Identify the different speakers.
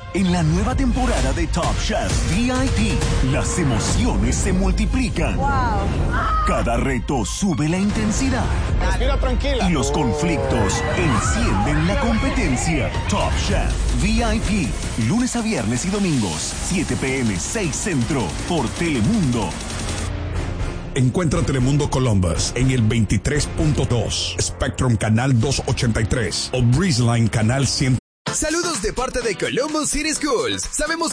Speaker 1: En la nueva temporada de Top Chef VIP, las emociones se multiplican.
Speaker 2: Wow.
Speaker 1: Cada reto sube la intensidad.
Speaker 3: Respira tranquila.
Speaker 1: Y los conflictos encienden la competencia. Top Chef VIP, lunes a viernes y domingos, 7 p.m., 6 Centro, por Telemundo.
Speaker 4: Encuentra Telemundo Columbus en el 23.2, Spectrum Canal 283 o Breezeline Canal 100.
Speaker 5: Saludos de parte de Columbus City Schools. Sabemos